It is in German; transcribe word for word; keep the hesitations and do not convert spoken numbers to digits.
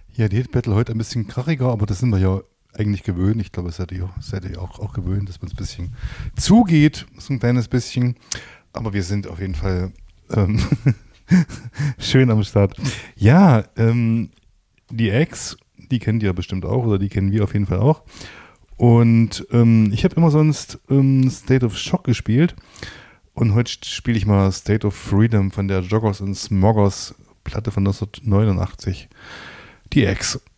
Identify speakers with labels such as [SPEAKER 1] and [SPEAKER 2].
[SPEAKER 1] Ja, die Hit Battle heute ein bisschen krachiger, aber das sind wir ja eigentlich gewöhnt. Ich glaube, das seid ihr, seid ihr auch, auch gewöhnt, dass man es ein bisschen zugeht, so ein kleines bisschen. Aber wir sind auf jeden Fall ähm, schön am Start. Ja, ähm, die Ex, die kennt ihr bestimmt auch oder die kennen wir auf jeden Fall auch. Und ähm, ich habe immer sonst ähm, State of Shock gespielt. Und heute spiele ich mal State of Freedom von der Joggers and Smoggers Platte von neunzehnhundertneunundachtzig. Die Ex.